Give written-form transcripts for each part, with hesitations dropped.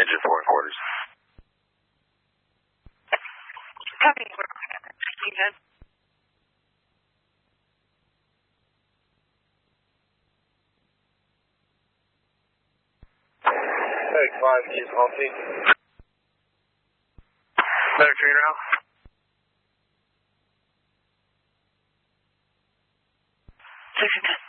Engine 4 in quarters. Copy. 1610. Hey, 5, use Halsey. Better trainer out. 1610.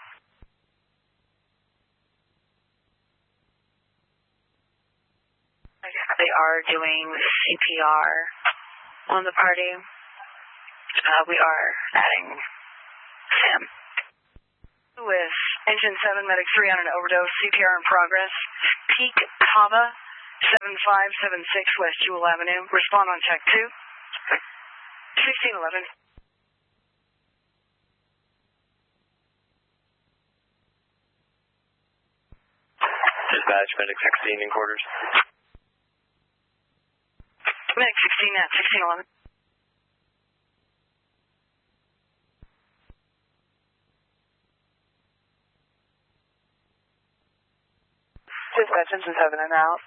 They are doing CPR on the party. We are adding Sam. With Engine 7, Medic 3 on an overdose, CPR in progress. Peak Hava, 7576 West Jewel Avenue. Respond on check 2. 1611. Dispatch, Medic 16 in quarters. Medic 16 at 1611. Dispatch, Engine 7 and out.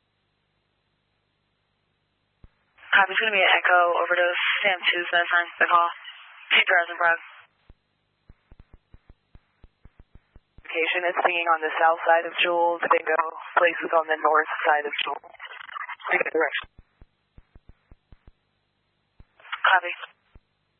Copy, it's going to be an echo overdose. Sam 2's that time, the call. CPR's in progress. Location is pinging on the south side of Jules. Bingo. Places on the north side of Jules. Direction. Copy.